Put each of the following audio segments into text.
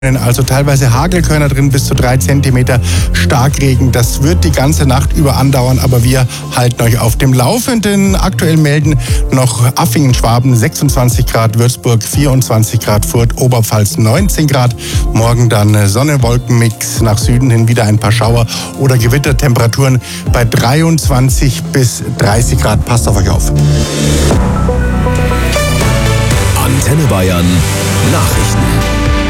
Also teilweise Hagelkörner drin, bis zu 3 Zentimeter Starkregen. Das wird die ganze Nacht über andauern, aber wir halten euch auf dem Laufenden. Aktuell melden noch Affingen, Schwaben 26 Grad, Würzburg 24 Grad, Furth, Oberpfalz 19 Grad. Morgen dann Sonne-Wolken-Mix, nach Süden hin wieder ein paar Schauer oder Gewittertemperaturen bei 23 bis 30 Grad. Passt auf euch auf. Antenne Bayern Nachrichten.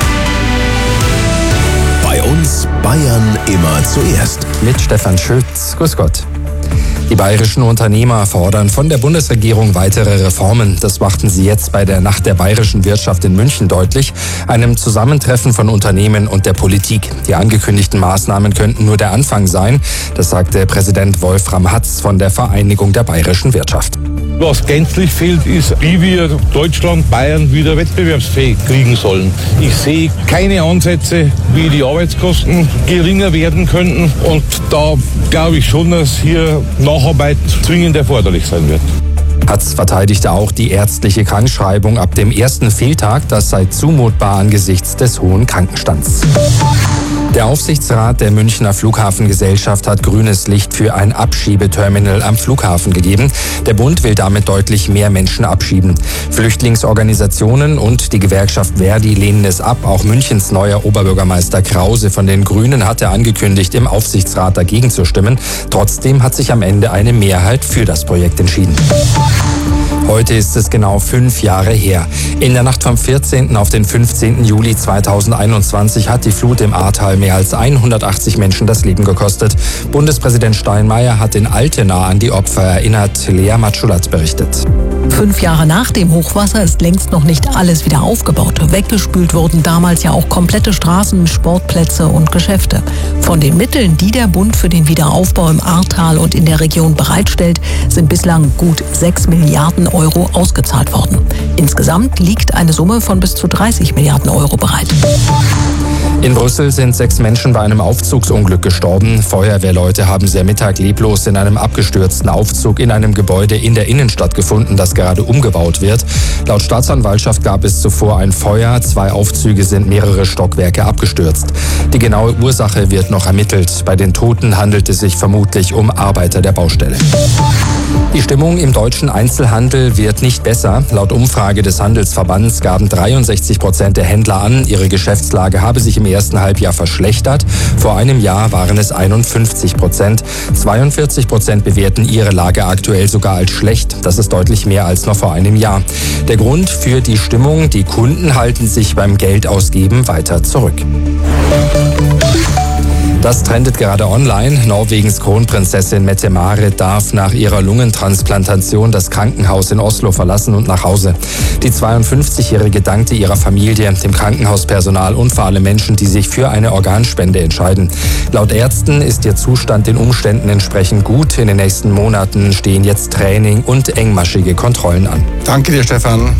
Bei uns Bayern immer zuerst. Mit Stefan Schütz. Grüß Gott. Die bayerischen Unternehmer fordern von der Bundesregierung weitere Reformen. Das machten sie jetzt bei der Nacht der bayerischen Wirtschaft in München deutlich, einem Zusammentreffen von Unternehmen und der Politik. Die angekündigten Maßnahmen könnten nur der Anfang sein. Das sagte Präsident Wolfram Hatz von der Vereinigung der bayerischen Wirtschaft. Was gänzlich fehlt, ist, wie wir Deutschland, Bayern wieder wettbewerbsfähig kriegen sollen. Ich sehe keine Ansätze, wie die Arbeitskosten geringer werden könnten. Und da glaube ich schon, dass hier Nacharbeit zwingend erforderlich sein wird. Hatz verteidigte auch die ärztliche Krankschreibung ab dem ersten Fehltag. Das sei zumutbar angesichts des hohen Krankenstands. Der Aufsichtsrat der Münchner Flughafengesellschaft hat grünes Licht für ein Abschiebeterminal am Flughafen gegeben. Der Bund will damit deutlich mehr Menschen abschieben. Flüchtlingsorganisationen und die Gewerkschaft Verdi lehnen es ab. Auch Münchens neuer Oberbürgermeister Krause von den Grünen hatte angekündigt, im Aufsichtsrat dagegen zu stimmen. Trotzdem hat sich am Ende eine Mehrheit für das Projekt entschieden. Heute ist es genau 5 Jahre her. In der Nacht vom 14. auf den 15. Juli 2021 hat die Flut im Ahrtal mehr als 180 Menschen das Leben gekostet. Bundespräsident Steinmeier hat in Altena an die Opfer erinnert. Lea Matschulat berichtet. 5 Jahre nach dem Hochwasser ist längst noch nicht alles wieder aufgebaut. Weggespült wurden damals ja auch komplette Straßen, Sportplätze und Geschäfte. Von den Mitteln, die der Bund für den Wiederaufbau im Ahrtal und in der Region bereitstellt, sind bislang gut 6 Milliarden Euro ausgezahlt worden. Insgesamt liegt eine Summe von bis zu 30 Milliarden Euro bereit. In Brüssel sind 6 Menschen bei einem Aufzugsunglück gestorben. Feuerwehrleute haben sie am Mittag leblos in einem abgestürzten Aufzug in einem Gebäude in der Innenstadt gefunden, das gerade umgebaut wird. Laut Staatsanwaltschaft gab es zuvor ein Feuer. 2 Aufzüge sind mehrere Stockwerke abgestürzt. Die genaue Ursache wird noch ermittelt. Bei den Toten handelt es sich vermutlich um Arbeiter der Baustelle. Die Stimmung im deutschen Einzelhandel wird nicht besser. Laut Umfrage des Handelsverbands gaben 63% der Händler an, ihre Geschäftslage habe sich im ersten Halbjahr verschlechtert. Vor einem Jahr waren es 51%. 42% bewerten ihre Lage aktuell sogar als schlecht. Das ist deutlich mehr als noch vor einem Jahr. Der Grund für die Stimmung: die Kunden halten sich beim Geldausgeben weiter zurück. Das trendet gerade online. Norwegens Kronprinzessin Mette-Marit darf nach ihrer Lungentransplantation das Krankenhaus in Oslo verlassen und nach Hause. Die 52-Jährige dankte ihrer Familie, dem Krankenhauspersonal und vor allem Menschen, die sich für eine Organspende entscheiden. Laut Ärzten ist ihr Zustand den Umständen entsprechend gut. In den nächsten Monaten stehen jetzt Training und engmaschige Kontrollen an. Danke dir, Stefan.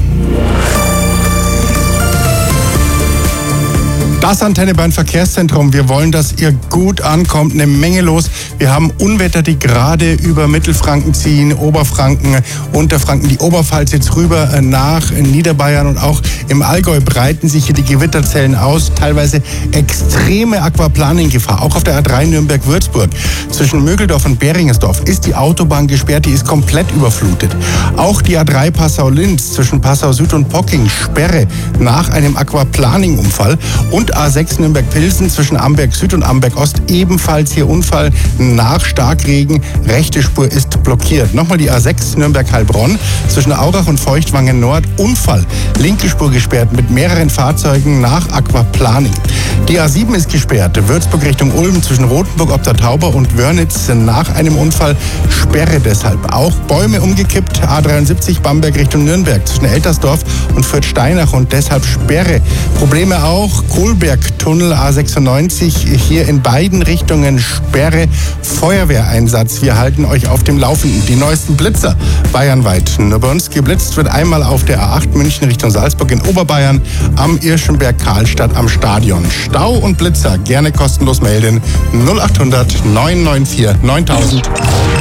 Das Antenne Bayern Verkehrszentrum. Wir wollen, dass ihr gut ankommt. Eine Menge los. Wir haben Unwetter, die gerade über Mittelfranken ziehen, Oberfranken, Unterfranken, die Oberpfalz jetzt rüber nach Niederbayern und auch im Allgäu breiten sich hier die Gewitterzellen aus. Teilweise extreme Aquaplaning-Gefahr. Auch auf der A3 Nürnberg-Würzburg. Zwischen Mögeldorf und Beringersdorf ist die Autobahn gesperrt. Die ist komplett überflutet. Auch die A3 Passau-Linz zwischen Passau Süd und Pocking Sperre nach einem Aquaplaning-Unfall. Und A6 Nürnberg-Pilsen zwischen Amberg Süd und Amberg Ost ebenfalls hier Unfall nach Starkregen. Rechte Spur ist blockiert. Nochmal die A6 Nürnberg-Heilbronn zwischen Aurach und Feuchtwangen Nord. Unfall. Linke Spur gesperrt mit mehreren Fahrzeugen nach Aquaplaning. Die A7 ist gesperrt. Würzburg Richtung Ulm zwischen Rothenburg ob der Tauber und Wörnitz nach einem Unfall. Sperre deshalb. Auch Bäume umgekippt. A73 Bamberg Richtung Nürnberg zwischen Eltersdorf und Fürth-Steinach und deshalb Sperre. Probleme auch. Kohlbergtunnel A96, hier in beiden Richtungen Sperre, Feuerwehreinsatz. Wir halten euch auf dem Laufenden. Die neuesten Blitzer bayernweit. Nur bei uns geblitzt wird einmal auf der A8 München Richtung Salzburg in Oberbayern, am Irschenberg Karlstadt am Stadion. Stau und Blitzer gerne kostenlos melden. 0800 994 9000.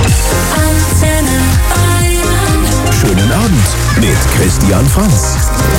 Schönen Abend mit Christian Franz.